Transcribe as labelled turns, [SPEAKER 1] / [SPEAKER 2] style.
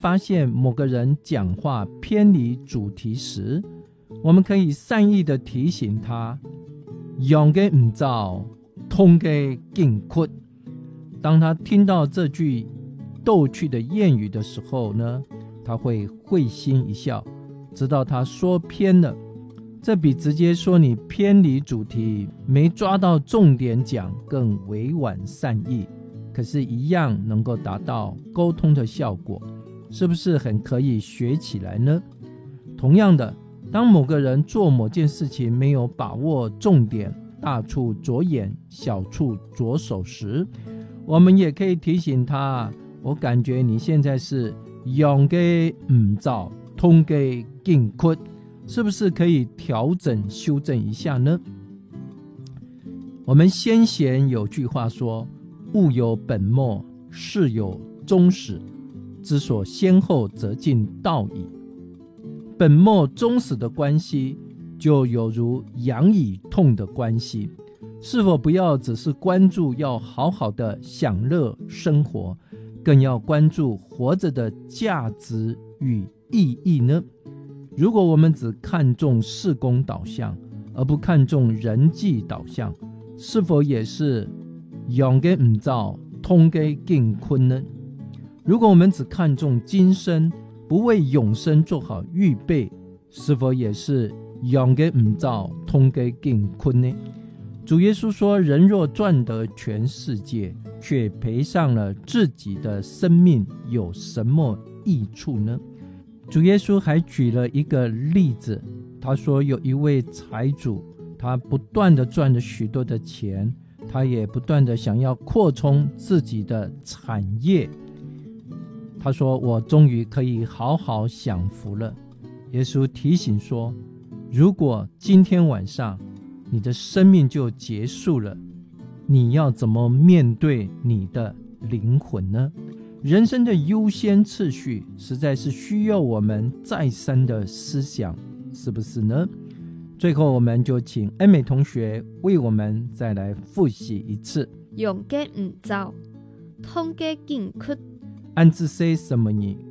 [SPEAKER 1] 发现某个人讲话偏离主题时，我们可以善意的提醒他，用嘅唔照，通嘅紧屈。当他听到这句逗趣的谚语的时候呢，他会会心一笑，知道他说偏了。这比直接说你偏离主题，没抓到重点讲更委婉善意，可是一样能够达到沟通的效果，是不是很可以学起来呢？同样的，当某个人做某件事情没有把握重点，大处着眼，小处着手时，我们也可以提醒他，我感觉你现在是用嘅唔照，通嘅紧屈，是不是可以调整修正一下呢？我们先贤有句话说，物有本末，事有终始，知所先后，则近道矣。本末终始的关系，就有如养与痛的关系，是否不要只是关注要好好的享乐生活，更要关注活着的价值与意义呢？如果我们只看重事功导向，而不看重人际导向，是否也是用嘅唔照，通嘅紧困呢？如果我们只看重今生，不为永生做好预备，是否也是用嘅唔照，通嘅紧困呢？主耶稣说，人若赚得全世界，却赔上了自己的生命，有什么益处呢？主耶稣还举了一个例子，他说有一位财主，他不断的赚了许多的钱，他也不断的想要扩充自己的产业。他说，我终于可以好好享福了。耶稣提醒说，如果今天晚上你的生命就结束了，你要怎么面对你的灵魂呢？人生的优先次序实在是需要我们再三的思想，是不是呢？最后我们就请恩美同学为我们再来复习一次。
[SPEAKER 2] 用嘅唔照，通嘅紧屈。
[SPEAKER 1] 安子说什么呢？